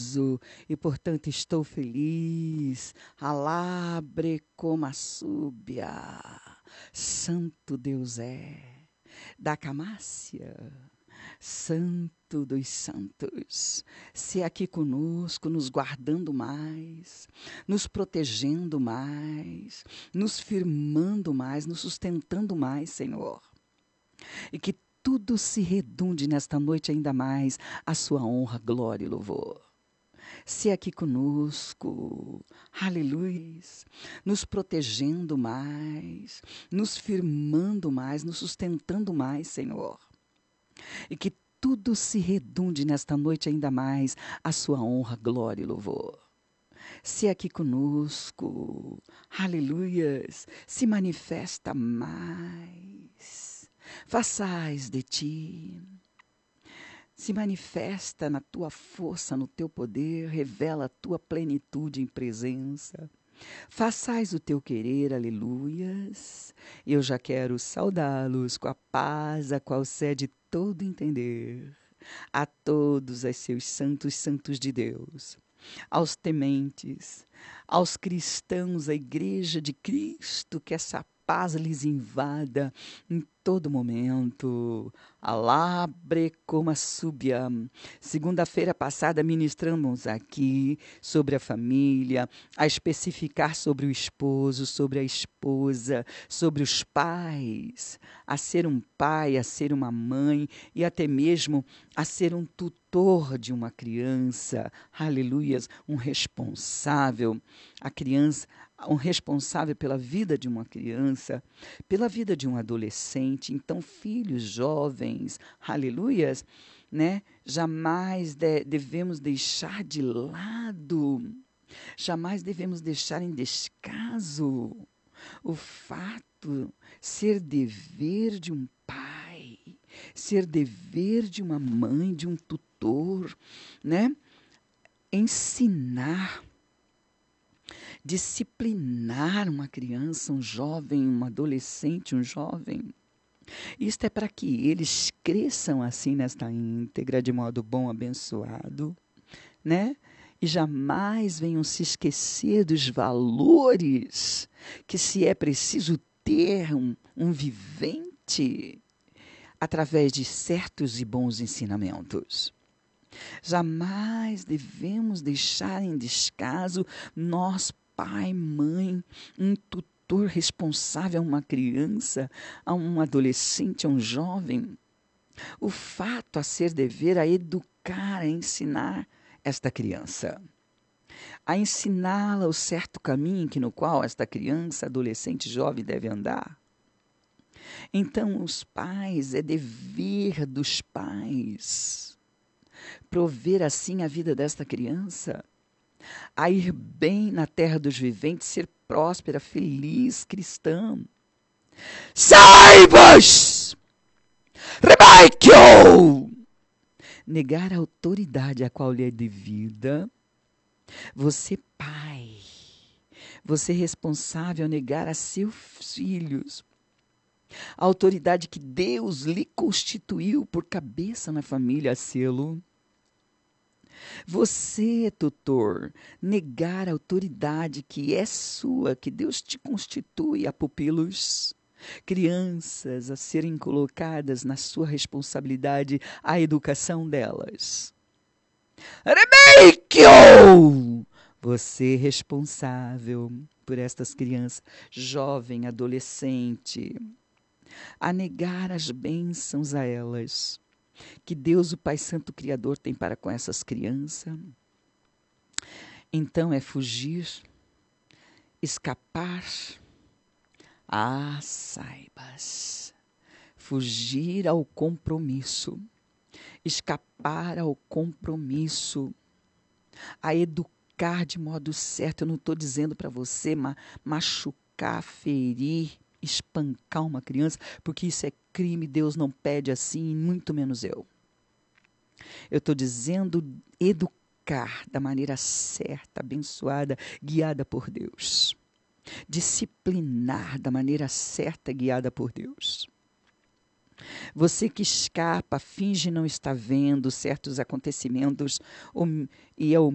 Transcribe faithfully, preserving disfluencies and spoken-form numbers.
gozo e, portanto, estou feliz. Alabre como a súbia. Santo Deus é. Da Camácia. Santo dos santos, se aqui conosco, nos guardando mais, nos protegendo mais, nos firmando mais, nos sustentando mais, Senhor. E que tudo se redunde nesta noite ainda mais a sua honra, glória e louvor. Se aqui conosco, aleluia, nos protegendo mais, nos firmando mais, nos sustentando mais, Senhor. E que tudo se redunde nesta noite ainda mais a sua honra, glória e louvor. Se aqui conosco, aleluias, se manifesta mais, façais de ti, se manifesta na tua força, no teu poder, revela a tua plenitude em presença. Façais o teu querer, aleluias. Eu já quero saudá-los com a paz a qual cede todo entender. A todos os seus santos, santos de Deus, aos tementes, aos cristãos, a igreja de Cristo, que essa paz lhes invada em todo momento. Alabre como a súbia. Segunda-feira passada ministramos aqui sobre a família, a especificar sobre o esposo, sobre a esposa, sobre os pais, a ser um pai, a ser uma mãe e até mesmo a ser um tutor de uma criança. Aleluias, um responsável. A criança, um responsável pela vida de uma criança, pela vida de um adolescente. Então, filhos jovens, aleluias, né? Jamais de, devemos deixar de lado, jamais devemos deixar em descaso o fato ser dever de um pai, ser dever de uma mãe, de um tutor, né? Ensinar, disciplinar uma criança, um jovem, um adolescente, um jovem. Isto é para que eles cresçam assim nesta íntegra, de modo bom, abençoado, né? E jamais venham se esquecer dos valores que se é preciso ter um, um vivente através de certos e bons ensinamentos. Jamais devemos deixar em descaso nós, pai, mãe, um tutor responsável a uma criança, a um adolescente, a um jovem. O fato a ser dever a educar, a ensinar esta criança, a ensiná-la o certo caminho que no qual esta criança, adolescente, jovem deve andar. Então, os pais, é dever dos pais prover assim a vida desta criança, a ir bem na terra dos viventes, ser próspera, feliz, cristã. Saibas! Rebaikyo! Negar a autoridade a qual lhe é devida. Você, pai, você é responsável a negar a seus filhos a autoridade que Deus lhe constituiu por cabeça na família, a selo. Você, tutor, negar a autoridade que é sua, que Deus te constitui a pupilos, crianças a serem colocadas na sua responsabilidade, a educação delas. Rebeikyo! Você responsável por estas crianças, jovem, adolescente, a negar as bênçãos a elas, que Deus, o Pai Santo Criador, tem para com essas crianças. Então é fugir, escapar. Ah, saibas, fugir ao compromisso, escapar ao compromisso, a educar de modo certo. Eu não estou dizendo para você ma- machucar, ferir, espancar uma criança, porque isso é crime, Deus não pede assim, muito menos eu. Eu estou dizendo educar da maneira certa, abençoada, guiada por Deus. Disciplinar da maneira certa, guiada por Deus. Você que escapa, finge não estar vendo certos acontecimentos, e é o